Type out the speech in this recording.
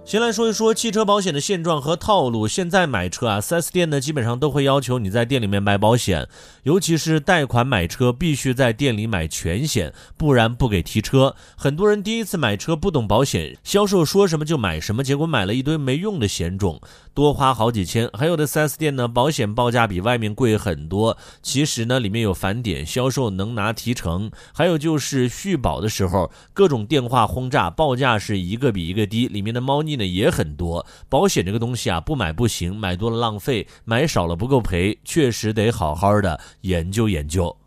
先来说一说汽车保险的现状和套路。现在买车啊 4S 店呢基本上都会要求你在店里面买保险，尤其是贷款买车必须在店里买全险，不然不给提车。很多人第一次买车不懂保险，销售说什么就买什么，结果买了一堆没用的险种，多花好几千。还有的 4S 店呢保险报价比外面贵很多，其实呢里面有返点，销售能拿提成。还有就是续保的时候各种电话轰炸，报价是一个比一个低，里面的猫腻呢也很多。保险这个东西啊，不买不行，买多了浪费，买少了不够赔，确实得好好的研究研究。